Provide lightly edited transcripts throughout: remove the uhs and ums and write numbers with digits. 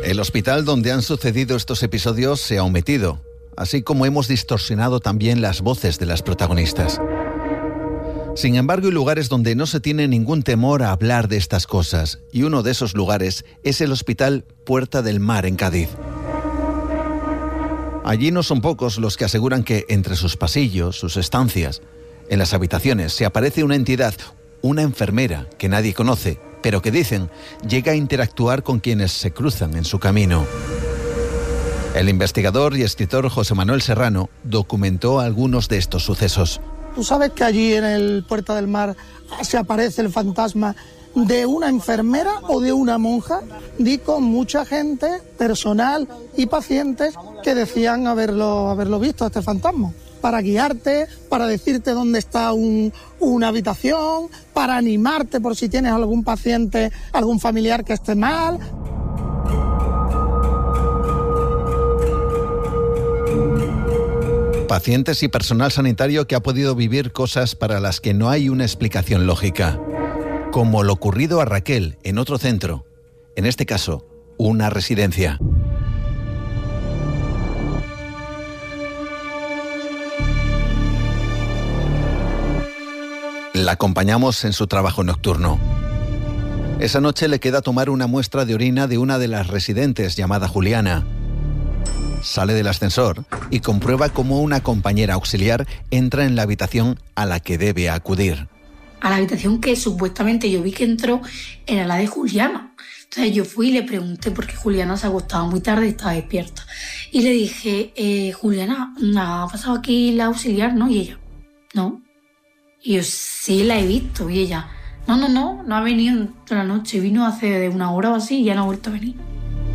El hospital donde han sucedido estos episodios se ha omitido, así como hemos distorsionado también las voces de las protagonistas. Sin embargo, hay lugares donde no se tiene ningún temor a hablar de estas cosas, y uno de esos lugares es el Hospital Puerta del Mar en Cádiz. Allí no son pocos los que aseguran que entre sus pasillos, sus estancias, en las habitaciones se aparece una entidad, una enfermera que nadie conoce, pero que dicen llega a interactuar con quienes se cruzan en su camino. El investigador y escritor José Manuel Serrano documentó algunos de estos sucesos. Tú sabes que allí en el Puerta del Mar se aparece el fantasma de una enfermera o de una monja. Di con mucha gente, personal y pacientes que decían haberlo visto, este fantasma, para guiarte, para decirte dónde está una habitación, para animarte por si tienes algún paciente, algún familiar que esté mal. Pacientes y personal sanitario que ha podido vivir cosas para las que no hay una explicación lógica, como lo ocurrido a Raquel en otro centro, en este caso, una residencia. La acompañamos en su trabajo nocturno. Esa noche le queda tomar una muestra de orina de una de las residentes llamada Juliana. Sale del ascensor y comprueba cómo una compañera auxiliar entra en la habitación a la que debe acudir. A la habitación que supuestamente yo vi que entró era la de Juliana. Entonces yo fui y le pregunté porque Juliana se acostaba muy tarde y estaba despierta. Y le dije, Juliana, ¿ha pasado aquí la auxiliar? ¿No? Y ella, no. Y yo, sí, la he visto. Y ella, no ha venido en toda la noche. Vino hace una hora o así y ya no ha vuelto a venir.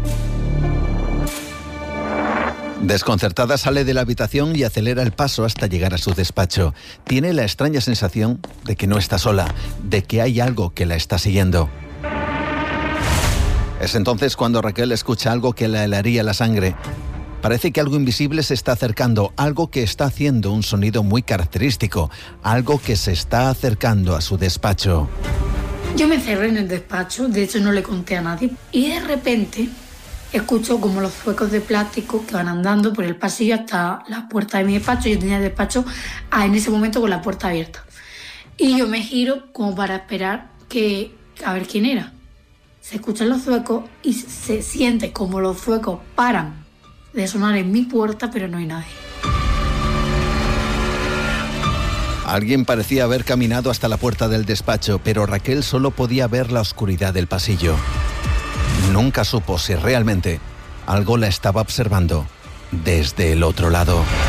Desconcertada sale de la habitación y acelera el paso hasta llegar a su despacho. Tiene la extraña sensación de que no está sola, de que hay algo que la está siguiendo. Es entonces cuando Raquel escucha algo que la helaría la sangre. Parece que algo invisible se está acercando, algo que está haciendo un sonido muy característico, algo que se está acercando a su despacho. Yo me encerré en el despacho, de hecho no le conté a nadie, y de repente escucho como los zuecos de plástico que van andando por el pasillo hasta la puerta de mi despacho. Yo tenía el despacho en ese momento con la puerta abierta. Y yo me giro como para esperar a ver quién era. Se escuchan los zuecos y se siente como los zuecos paran de sonar en mi puerta, pero no hay nadie. Alguien parecía haber caminado hasta la puerta del despacho, pero Raquel solo podía ver la oscuridad del pasillo. Nunca supo si realmente algo la estaba observando desde el otro lado.